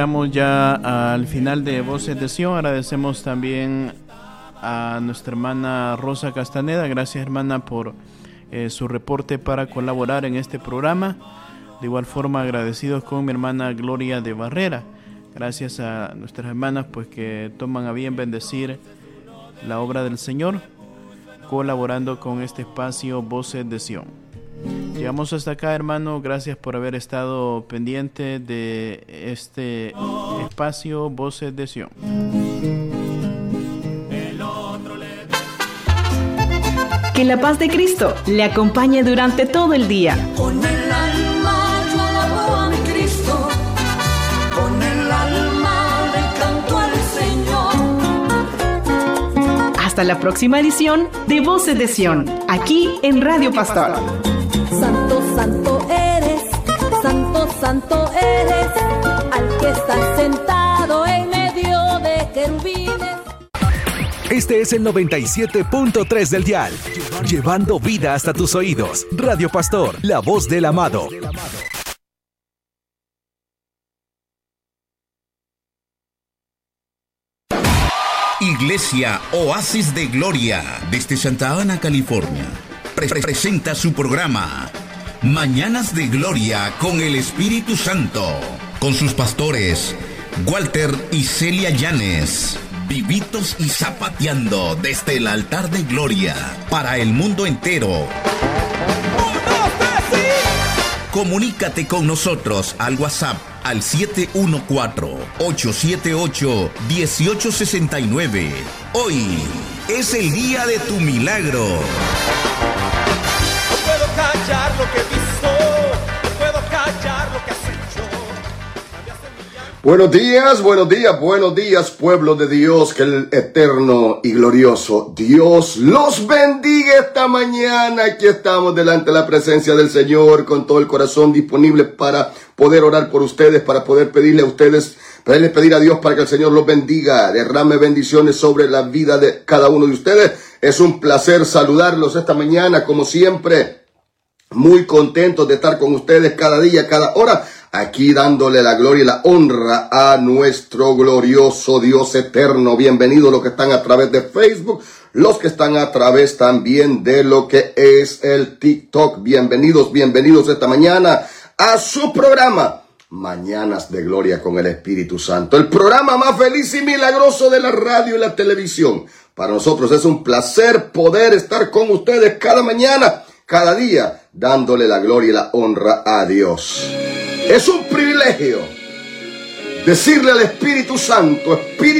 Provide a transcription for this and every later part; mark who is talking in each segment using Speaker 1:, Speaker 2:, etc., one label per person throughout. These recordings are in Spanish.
Speaker 1: Llegamos ya al final de Voces de Sion. Agradecemos también a nuestra hermana Rosa Castaneda. Gracias, hermana, por su reporte para colaborar en este programa. De igual forma, agradecidos con mi hermana Gloria de Barrera. Gracias a nuestras hermanas pues que toman a bien bendecir la obra del Señor, colaborando con este espacio Voces de Sion. Llegamos hasta acá, hermano. Gracias por haber estado pendiente de este espacio Voces de Sion.
Speaker 2: Que la paz de Cristo le acompañe durante todo el día.
Speaker 3: Con el alma yo alabo a mi Cristo, con el alma le canto al Señor.
Speaker 2: Hasta la próxima edición de Voces de Sion, aquí en Radio Pastor.
Speaker 4: Santo, santo eres, santo, santo eres, al que está sentado en medio de querubines.
Speaker 5: Este es el 97.3 del dial, llevando vida hasta tus oídos. Radio Pastor, la voz del amado.
Speaker 6: Iglesia Oasis de Gloria, desde Santa Ana, California, presenta su programa Mañanas de Gloria con el Espíritu Santo, con sus pastores Walter y Celia Llanes, vivitos y zapateando desde el altar de gloria para el mundo entero. Comunícate con nosotros al WhatsApp al 714-878-1869. Hoy es el día de tu milagro.
Speaker 7: No puedo callar lo que he visto, no puedo callar lo que has hecho.
Speaker 8: Buenos días, pueblo de Dios, que el eterno y glorioso Dios los bendiga esta mañana. Aquí estamos delante de la presencia del Señor con todo el corazón disponible para poder orar por ustedes, para poder pedirle a ustedes, pedir a Dios para que el Señor los bendiga, derrame bendiciones sobre la vida de cada uno de ustedes. Es un placer saludarlos esta mañana, como siempre, muy contentos de estar con ustedes cada día, cada hora, aquí dándole la gloria y la honra a nuestro glorioso Dios eterno. Bienvenidos los que están a través de Facebook, los que están a través también de lo que es el TikTok. Bienvenidos esta mañana a su programa Mañanas de Gloria con el Espíritu Santo, el programa más feliz y milagroso de la radio y la televisión. Para nosotros es un placer poder estar con ustedes cada mañana, cada día, dándole la gloria y la honra a Dios. Es un privilegio decirle al Espíritu Santo,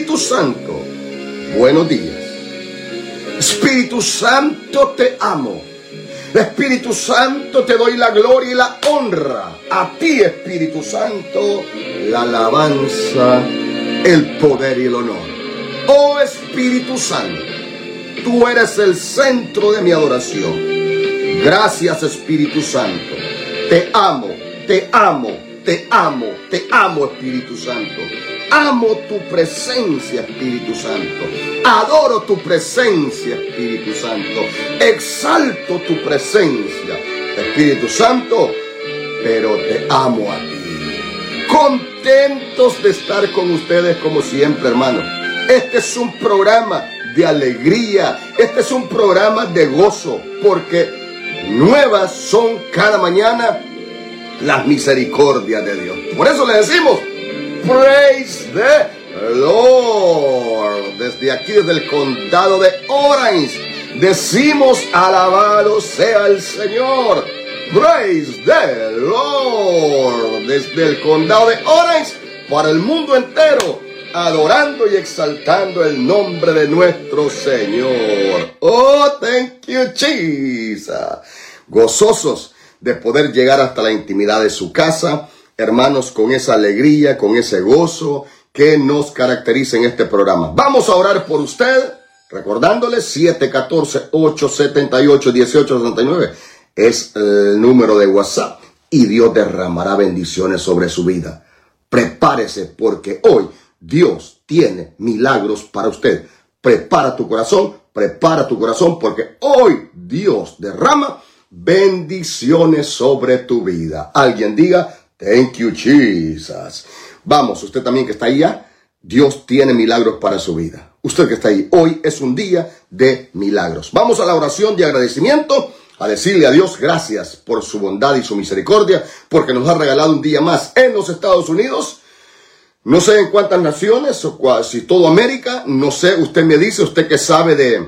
Speaker 8: buenos días. Espíritu Santo, te amo. Espíritu Santo, te doy la gloria y la honra. A ti, Espíritu Santo, la alabanza, el poder y el honor. Oh Espíritu Santo, tú eres el centro de mi adoración. Gracias, Espíritu Santo. Te amo, Espíritu Santo. Amo tu presencia, Espíritu Santo. Adoro tu presencia, Espíritu Santo. Exalto tu presencia, Espíritu Santo. Pero te amo a ti. Contentos de estar con ustedes como siempre, hermanos. Este es un programa de alegría. Este es un programa de gozo. Porque nuevas son cada mañana las misericordias de Dios. Por eso le decimos Praise the Lord. Desde aquí, desde el condado de Orange, decimos alabado sea el Señor. Praise the Lord. Desde el condado de Orange para el mundo entero, adorando y exaltando el nombre de nuestro Señor. Oh, thank you, Jesus. Gozosos de poder llegar hasta la intimidad de su casa, hermanos, con esa alegría, con ese gozo que nos caracteriza en este programa. Vamos a orar por usted, recordándole 714-878-1869 es el número de WhatsApp y Dios derramará bendiciones sobre su vida. Prepárese porque hoy Dios tiene milagros para usted. Prepara tu corazón porque hoy Dios derrama bendiciones sobre tu vida. Alguien diga, thank you, Jesus. Vamos, usted también que está ahí ya, Dios tiene milagros para su vida. Usted que está ahí, hoy es un día de milagros. Vamos a la oración de agradecimiento, a decirle a Dios gracias por su bondad y su misericordia, porque nos ha regalado un día más en los Estados Unidos. No sé en cuántas naciones, o si todo América, no sé, usted me dice, usted que sabe de,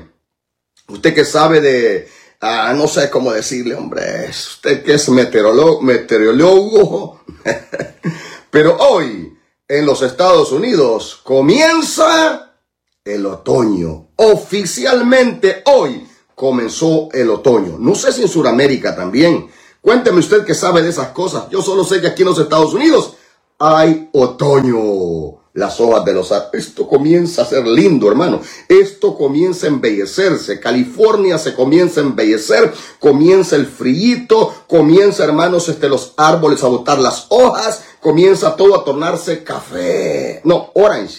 Speaker 8: no sé cómo decirle, hombre, usted que es meteorólogo, pero hoy en los Estados Unidos comienza el otoño. Oficialmente hoy comenzó el otoño. No sé si en Sudamérica también. Cuénteme usted que sabe de esas cosas. Yo solo sé que aquí en los Estados Unidos hay otoño. Las hojas de los árboles. Esto comienza a ser lindo, hermano. Esto comienza a embellecerse. California se comienza a embellecer. Comienza el frillito. Comienza, hermanos, los árboles a botar las hojas. Comienza todo a tornarse café. No, orange.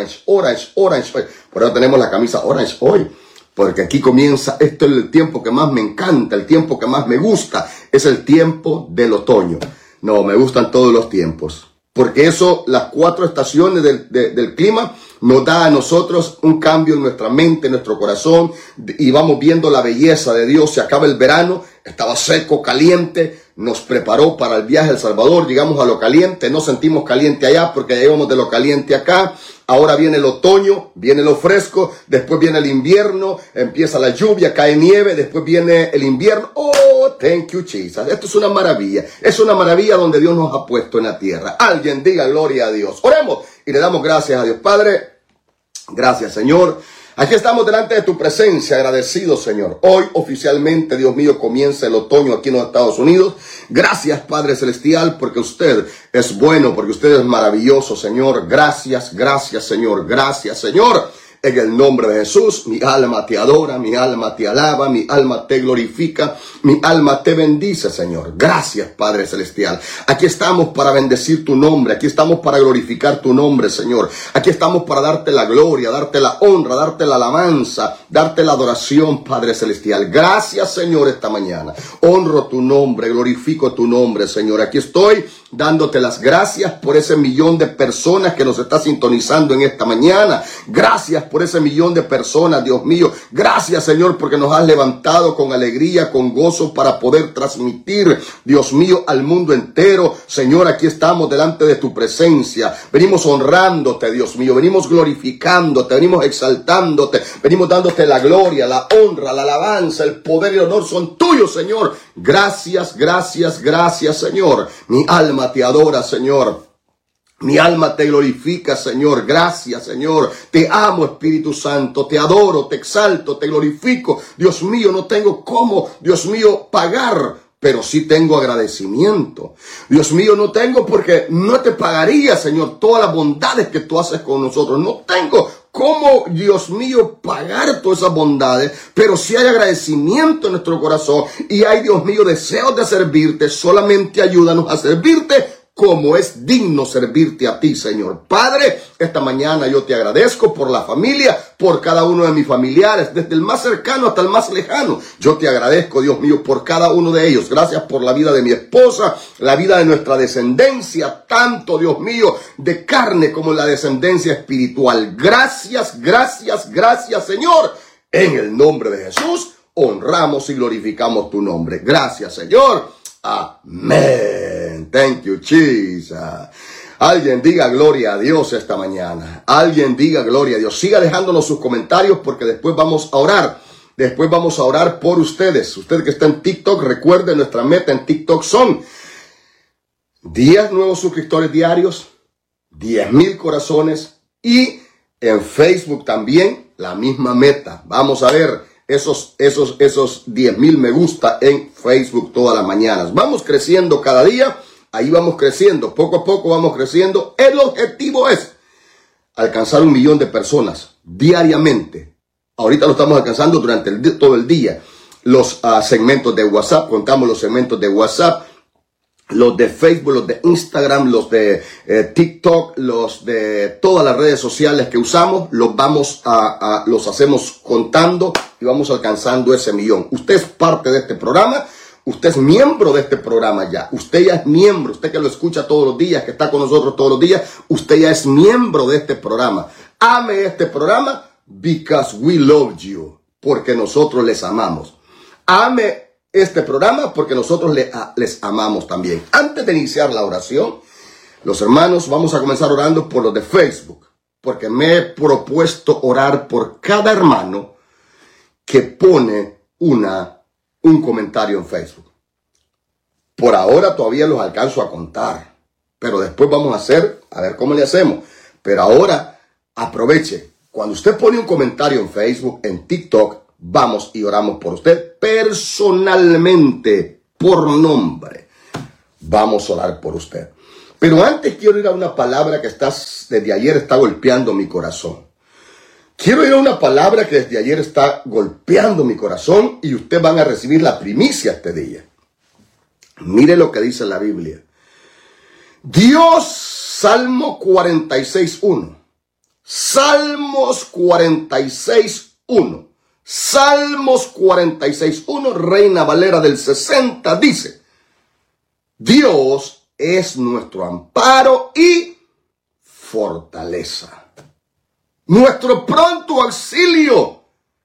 Speaker 8: Por eso tenemos la camisa orange hoy. Porque aquí comienza, esto es el tiempo que más me encanta, el tiempo que más me gusta. Es el tiempo del otoño. No, me gustan todos los tiempos. Porque eso, las 4 estaciones del clima, nos da a nosotros un cambio en nuestra mente, en nuestro corazón, y vamos viendo la belleza de Dios. Se acaba el verano, estaba seco, caliente, nos preparó para el viaje a El Salvador, llegamos a lo caliente, no sentimos caliente allá porque llegamos de lo caliente acá. Ahora viene el otoño, viene lo fresco, después viene el invierno, empieza la lluvia, cae nieve, después viene el invierno. Oh, thank you, Jesus. Esto es una maravilla donde Dios nos ha puesto en la tierra. Alguien diga gloria a Dios. Oremos y le damos gracias a Dios. Padre, gracias, Señor. Aquí estamos delante de tu presencia, agradecidos, Señor. Hoy oficialmente, Dios mío, comienza el otoño aquí en los Estados Unidos. Gracias, Padre Celestial, porque usted es bueno, porque usted es maravilloso, Señor. Gracias, Señor. Gracias, Señor. En el nombre de Jesús, mi alma te adora, mi alma te alaba, mi alma te glorifica, mi alma te bendice, Señor. Gracias, Padre Celestial. Aquí estamos para bendecir tu nombre, aquí estamos para glorificar tu nombre, Señor. Aquí estamos para darte la gloria, darte la honra, darte la alabanza, darte la adoración, Padre Celestial. Gracias, Señor, esta mañana. Honro tu nombre, glorifico tu nombre, Señor. Aquí estoy dándote las gracias por ese millón de personas que nos está sintonizando en esta mañana. Gracias por ese millón de personas, Dios mío. Gracias, Señor, porque nos has levantado con alegría, con gozo para poder transmitir, Dios mío, al mundo entero. Señor, aquí estamos delante de tu presencia. Venimos honrándote, Dios mío. Venimos glorificándote, venimos exaltándote, venimos dándote la gloria, la honra, la alabanza, el poder y el honor son tuyos, Señor. Gracias, Señor. Mi alma te adora, Señor. Mi alma te glorifica, Señor. Gracias, Señor. Te amo, Espíritu Santo. Te adoro, te exalto, te glorifico. Dios mío, no tengo cómo, Dios mío, pagar, pero sí tengo agradecimiento. Dios mío, no tengo porque no te pagaría, Señor, todas las bondades que tú haces con nosotros. No tengo cómo, Dios mío, pagar todas esas bondades, pero sí hay agradecimiento en nuestro corazón y hay, Dios mío, deseos de servirte. Solamente ayúdanos a servirte como es digno servirte a ti, Señor. Padre, esta mañana yo te agradezco por la familia, por cada uno de mis familiares, desde el más cercano hasta el más lejano. Yo te agradezco, Dios mío, por cada uno de ellos. Gracias por la vida de mi esposa, la vida de nuestra descendencia, tanto, Dios mío, de carne como la descendencia espiritual. Gracias, Señor. En el nombre de Jesús, honramos y glorificamos tu nombre. Gracias, Señor. Amén. Thank you, Jesus. Alguien diga gloria a Dios esta mañana. Alguien diga gloria a Dios. Siga dejándonos sus comentarios porque después vamos a orar. Después vamos a orar por ustedes. Usted que está en TikTok, recuerde, nuestra meta en TikTok son 10 nuevos suscriptores diarios, 10,000 corazones y en Facebook también la misma meta. Vamos a ver esos 10,000 me gusta en Facebook todas las mañanas. Vamos creciendo cada día, ahí vamos creciendo, poco a poco vamos creciendo. El objetivo es alcanzar 1 millón de personas diariamente. Ahorita lo estamos alcanzando durante todo el día. Los segmentos de WhatsApp, contamos los segmentos de WhatsApp, los de Facebook, los de Instagram, los de TikTok, los de todas las redes sociales que usamos, los hacemos contando y vamos alcanzando ese millón. Usted es parte de este programa Usted es miembro de este programa ya. Usted ya es miembro. Usted que lo escucha todos los días, que está con nosotros todos los días, usted ya es miembro de este programa. Ame este programa because we love you. Porque nosotros les amamos. Ame este programa porque nosotros les amamos también. Antes de iniciar la oración, los hermanos, vamos a comenzar orando por los de Facebook. Porque me he propuesto orar por cada hermano que pone un comentario en Facebook. Por ahora todavía los alcanzo a contar, pero después vamos a ver cómo le hacemos. Pero ahora aproveche, cuando usted pone un comentario en Facebook, en TikTok, vamos y oramos por usted personalmente, por nombre. Vamos a orar por usted. Pero antes quiero ir a una palabra que desde ayer está golpeando mi corazón. Quiero ir a una palabra que desde ayer está golpeando mi corazón y ustedes van a recibir la primicia este día. Mire lo que dice la Biblia. Dios, Salmo 46.1. Salmos 46.1. Salmos 46.1, Reina Valera del 60, dice: Dios es nuestro amparo y fortaleza, nuestro pronto auxilio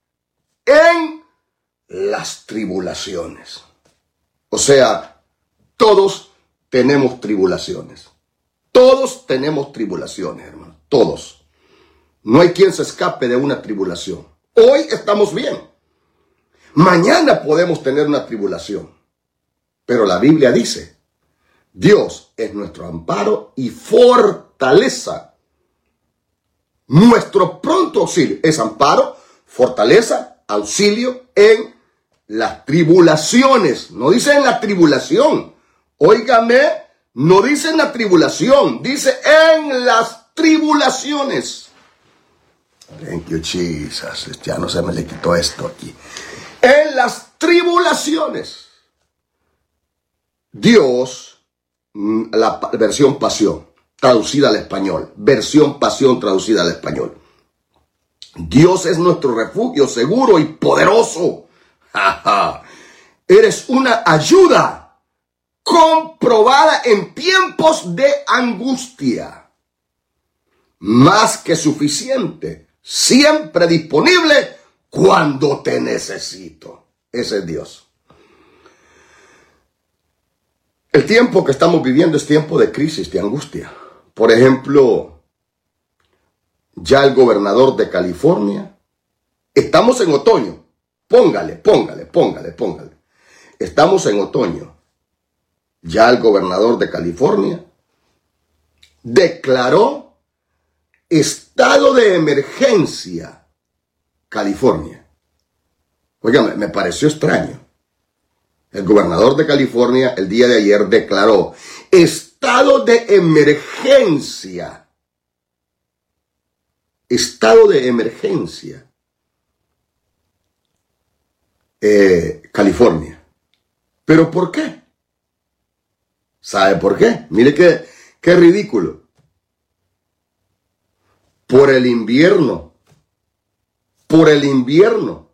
Speaker 8: en las tribulaciones. O sea, todos tenemos tribulaciones. Todos tenemos tribulaciones, hermano. Todos. No hay quien se escape de una tribulación. Hoy estamos bien. Mañana podemos tener una tribulación. Pero la Biblia dice: Dios es nuestro amparo y fortaleza. Nuestro pronto auxilio es amparo, fortaleza, auxilio en las tribulaciones. No dice en la tribulación. Óigame, no dice en la tribulación, dice en las tribulaciones. Thank you, Jesus. Ya no se me le quitó esto aquí. En las tribulaciones. Dios, la versión Pasión, traducida al español. Versión Pasión, traducida al español. Dios es nuestro refugio seguro y poderoso. Eres una ayuda comprobada en tiempos de angustia. Más que suficiente. Siempre disponible cuando te necesito. Ese es Dios. El tiempo que estamos viviendo es tiempo de crisis, de angustia. Por ejemplo, ya el gobernador de California, estamos en otoño. Póngale. Estamos en otoño. Ya el gobernador de California declaró estado de emergencia, California. Oigan, me pareció extraño. El gobernador de California el día de ayer declaró estado de emergencia. Estado de emergencia. California. ¿Pero por qué? ¿Sabe por qué? Mire qué ridículo. Por el invierno. Por el invierno.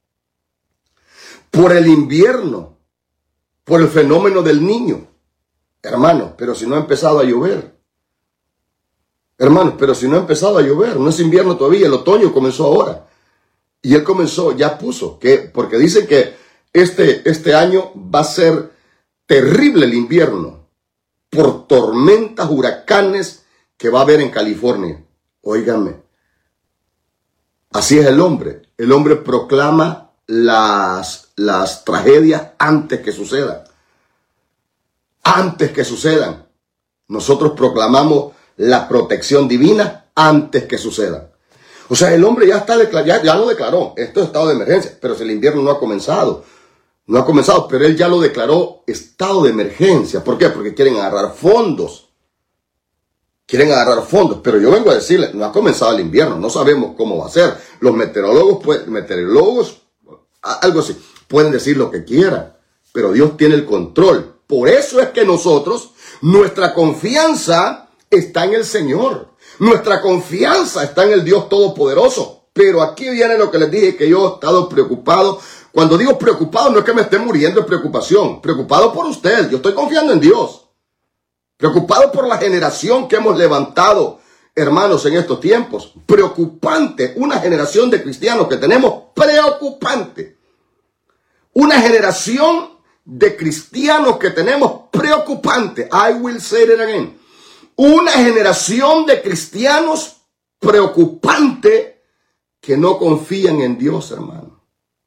Speaker 8: Por el invierno. Por el fenómeno del niño. Hermanos, pero si no ha empezado a llover. Hermanos, pero si no ha empezado a llover. No es invierno todavía, el otoño comenzó ahora. Y él comenzó, ya puso, porque dice que este año va a ser terrible el invierno. Por tormentas, huracanes que va a haber en California. Óigame, así es el hombre. El hombre proclama las tragedias antes que sucedan. Antes que sucedan. Nosotros proclamamos la protección divina antes que sucedan. O sea, el hombre ya lo declaró. Esto es estado de emergencia, pero si el invierno no ha comenzado. No ha comenzado, pero él ya lo declaró estado de emergencia. ¿Por qué? Porque quieren agarrar fondos. Quieren agarrar fondos, pero yo vengo a decirles, no ha comenzado el invierno, no sabemos cómo va a ser. Los meteorólogos, algo así, pueden decir lo que quieran, pero Dios tiene el control. Por eso es que nosotros, nuestra confianza está en el Señor. Nuestra confianza está en el Dios Todopoderoso. Pero aquí viene lo que les dije, que yo he estado preocupado Cuando digo preocupado, no es que me esté muriendo de preocupación. Preocupado por usted. Yo estoy confiando en Dios. Preocupado por la generación que hemos levantado, hermanos, en estos tiempos. Preocupante. Una generación de cristianos que tenemos, preocupante. Una generación de cristianos que tenemos, preocupante. I will say it again. Una generación de cristianos preocupante que no confían en Dios, hermano.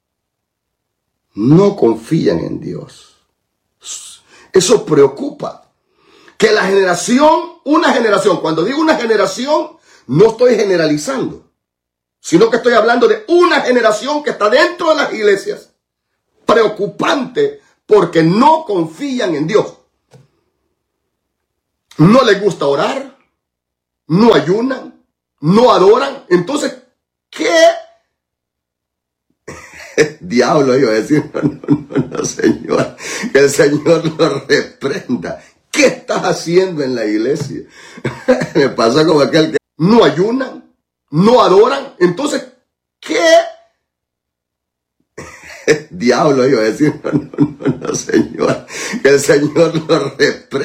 Speaker 8: No confían en Dios. Eso preocupa. Que la generación, una generación, cuando digo una generación, no estoy generalizando, sino que estoy hablando de una generación que está dentro de las iglesias, preocupante porque no confían en Dios. No les gusta orar, no ayunan, no adoran. Entonces, ¿qué? Diablo, iba a decir, no, Señor, que el Señor lo reprenda. ¿Qué estás haciendo en la iglesia? Me pasa como aquel que no ayunan, no adoran. Entonces, ¿qué? Diablo, iba a decir, no, Señor, que el Señor lo reprenda.